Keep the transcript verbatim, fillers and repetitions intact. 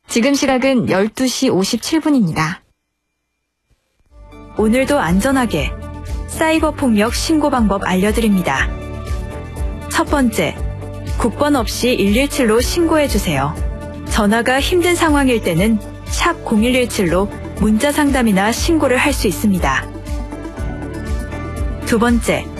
지금 시각은 열두 시 오십칠 분입니다. 오늘도 안전하게 사이버 폭력 신고 방법 알려드립니다. 첫 번째, 국번 없이 일일칠로 신고해주세요. 전화가 힘든 상황일 때는 샵 공일일칠로 문자 상담이나 신고를 할 수 있습니다. 두 번째,